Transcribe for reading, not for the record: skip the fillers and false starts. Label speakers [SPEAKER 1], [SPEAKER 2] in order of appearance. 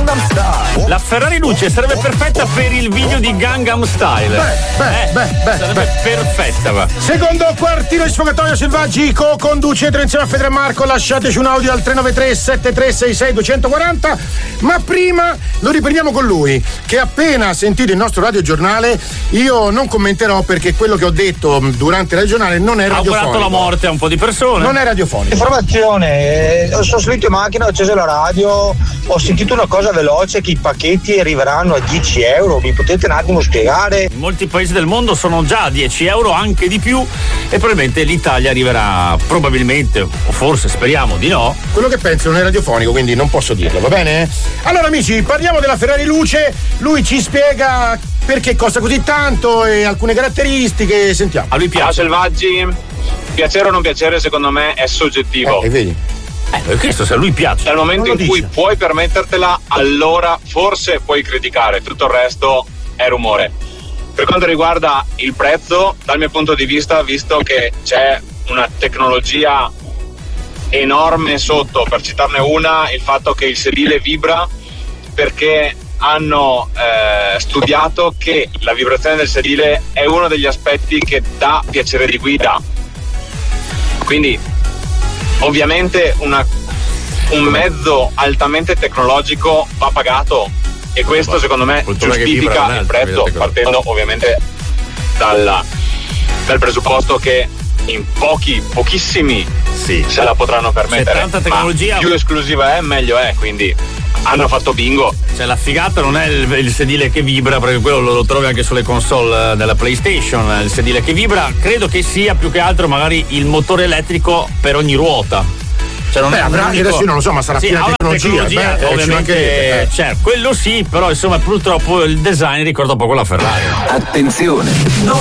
[SPEAKER 1] Gangnam Style.
[SPEAKER 2] La Ferrari luce sarebbe perfetta per il video di Gangnam Style. Sarebbe perfetta, va.
[SPEAKER 3] Secondo quartino di sfogatoio Selvaggi co-conducete insieme a Federe e Marco. Lasciateci un audio al 393 7366 240. Ma prima lo riprendiamo con lui, che appena sentito il nostro radiogiornale. Io non commenterò perché quello che ho detto durante il radiogiornale non è radiofonico.
[SPEAKER 2] Ha augurato la morte a un po' di persone.
[SPEAKER 3] Non è radiofonico.
[SPEAKER 4] Informazione, sono salito in macchina, ho acceso la radio, ho sentito una cosa veloce che i pacchetti arriveranno a 10 euro. Mi potete un attimo spiegare?
[SPEAKER 2] In molti paesi del mondo sono già a 10 euro, anche di più, e probabilmente l'Italia arriverà, probabilmente, o forse speriamo di no.
[SPEAKER 3] Quello che penso non è radiofonico, quindi non posso dirlo, va bene? Allora amici, parliamo della Ferrari Luce, lui ci spiega perché costa così tanto e alcune caratteristiche, sentiamo.
[SPEAKER 2] A lui piace.
[SPEAKER 5] Ciao Selvaggi, piacere o non piacere secondo me è soggettivo.
[SPEAKER 3] Vedi?
[SPEAKER 2] Questo se a lui piace.
[SPEAKER 5] Dal momento in cui puoi permettertela, allora forse puoi criticare, tutto il resto è rumore. Per quanto riguarda il prezzo, dal mio punto di vista, visto che c'è una tecnologia enorme sotto, per citarne una, il fatto che il sedile vibra, perché hanno studiato che la vibrazione del sedile è uno degli aspetti che dà piacere di guida. Quindi ovviamente un mezzo altamente tecnologico va pagato, e questo secondo me giustifica il prezzo, partendo ovviamente dal presupposto che in pochissimi se la potranno permettere.
[SPEAKER 2] C'è tanta tecnologia.
[SPEAKER 5] Ma più esclusiva è, meglio è, quindi hanno fatto bingo.
[SPEAKER 2] Cioè la figata non è il sedile che vibra, perché quello lo trovi anche sulle console della PlayStation, il sedile che vibra. Credo che sia più che altro magari il motore elettrico per ogni ruota. Cioè non
[SPEAKER 3] avrà, adesso io non lo so, ma sarà piena tecnologia.
[SPEAKER 2] Ovviamente, certo, quello sì, però insomma purtroppo il design ricorda un po' quella Ferrari.
[SPEAKER 1] Attenzione!